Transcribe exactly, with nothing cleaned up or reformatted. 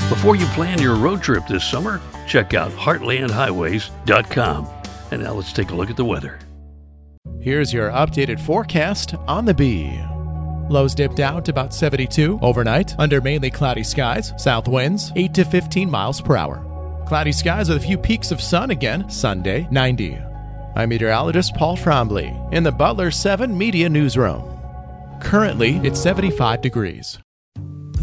Before you plan your road trip this summer, check out heartland highways dot com. And now let's take a look at the weather. Here's your updated forecast on the Bee. Lows dip down to about seventy-two overnight under mainly cloudy skies, south winds eight to fifteen miles per hour. Cloudy skies with a few peaks of sun again Sunday, ninety. I'm meteorologist Paul Trombley in the Butler seven Media Newsroom. Currently, it's seventy-five degrees.